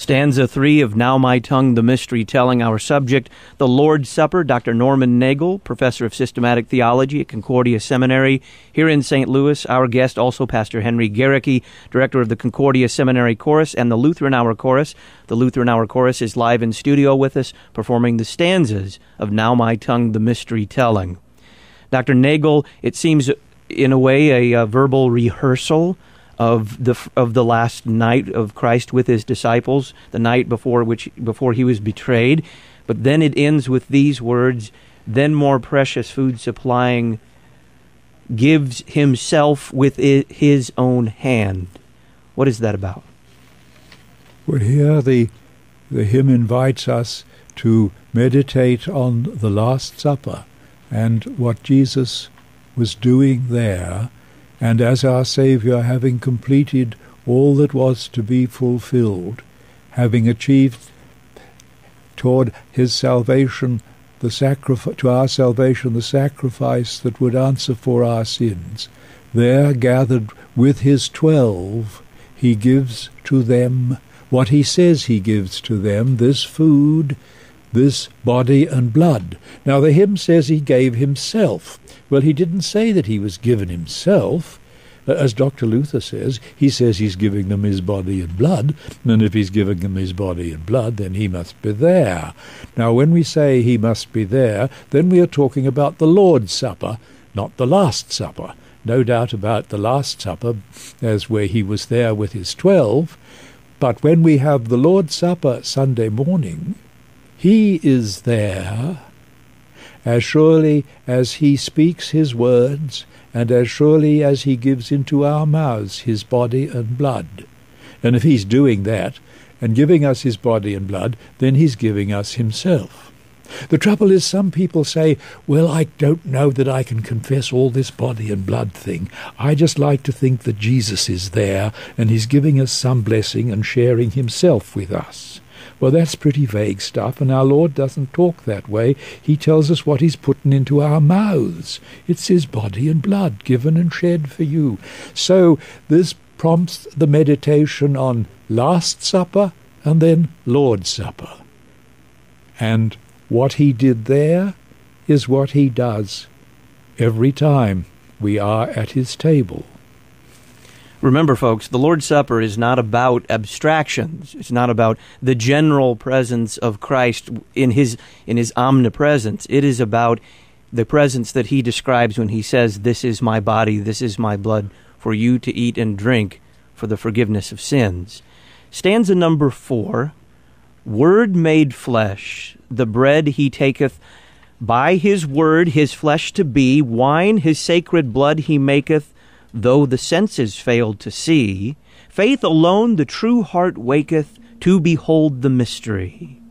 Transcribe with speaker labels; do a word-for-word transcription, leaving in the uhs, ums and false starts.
Speaker 1: Stanza three of Now My Tongue, the Mystery Telling, our subject, the Lord's Supper. Doctor Norman Nagel, professor of systematic theology at Concordia Seminary here in Saint Louis. Our guest, also Pastor Henry Garricky, director of the Concordia Seminary Chorus and the Lutheran Hour Chorus. The Lutheran Hour Chorus is live in studio with us, performing the stanzas of Now My Tongue, the Mystery Telling. Doctor Nagel, it seems in a way a, a verbal rehearsal of the of the last night of Christ with his disciples, the night before which before he was betrayed. But then it ends with these words, then more precious food supplying, gives himself with his own hand. What is that about?
Speaker 2: Well, here the the hymn invites us to meditate on the Last Supper and what Jesus was doing there. And as our Saviour, having completed all that was to be fulfilled, having achieved toward his salvation, the sacrifice to our salvation, the sacrifice that would answer for our sins, there gathered with his twelve, he gives to them what he says he gives to them, this food, this body and blood. Now the hymn says he gave himself. Well, he didn't say that he was given himself. As Doctor Luther says, he says he's giving them his body and blood, and if he's giving them his body and blood, then he must be there. Now, when we say he must be there, then we are talking about the Lord's Supper, not the Last Supper. No doubt about the Last Supper, as where he was there with his twelve, but when we have the Lord's Supper Sunday morning, he is there as surely as he speaks his words, and as surely as he gives into our mouths his body and blood. And if he's doing that, and giving us his body and blood, then he's giving us himself. The trouble is, some people say, well, I don't know that I can confess all this body and blood thing. I just like to think that Jesus is there, and he's giving us some blessing and sharing himself with us. Well, that's pretty vague stuff, and our Lord doesn't talk that way. He tells us what he's putting into our mouths. It's his body and blood, given and shed for you. So this prompts the meditation on Last Supper and then Lord's Supper. And what he did there is what he does every time we are at his table.
Speaker 1: Remember, folks, the Lord's Supper is not about abstractions. It's not about the general presence of Christ in his in his omnipresence. It is about the presence that he describes when he says, "This is my body, this is my blood, for you to eat and drink for the forgiveness of sins." Stanza number four, Word made flesh, the bread he taketh, by his word his flesh to be, wine his sacred blood he maketh, though the senses failed to see, faith alone the true heart waketh to behold the mystery.